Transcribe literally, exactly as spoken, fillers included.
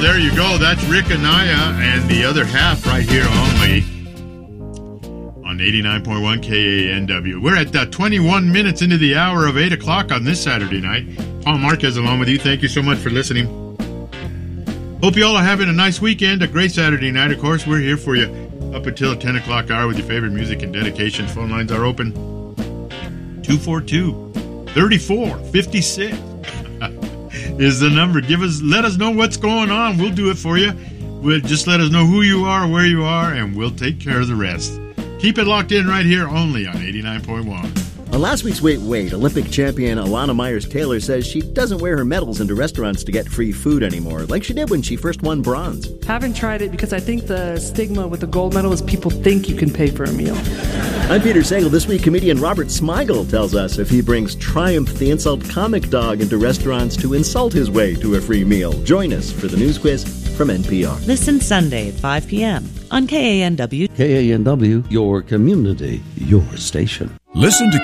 there you go. That's Rick Anaya and the other half right here only on eighty-nine point one K A N W. We're at uh, twenty-one minutes into the hour of eight o'clock on this Saturday night. Paul Marquez along with you. Thank you so much for listening. Hope you all are having a nice weekend, a great Saturday night. Of course, we're here for you up until ten o'clock hour with your favorite music and dedication. Phone lines are open. two four two, three four five six is the number. Give us, let us know what's going on. We'll do it for you. We'll just let us know who you are, where you are, and we'll take care of the rest. Keep it locked in right here only on eighty-nine point one. On last week's Wait Wait, Olympic champion Alana Myers-Taylor says she doesn't wear her medals into restaurants to get free food anymore, like she did when she first won bronze. Haven't tried it because I think the stigma with the gold medal is people think you can pay for a meal. I'm Peter Sagal. This week, comedian Robert Smigel tells us if he brings Triumph the Insult Comic Dog into restaurants to insult his way to a free meal. Join us for the news quiz from N P R. Listen Sunday at five p.m. on K A N W. K A N W, your community, your station. Listen to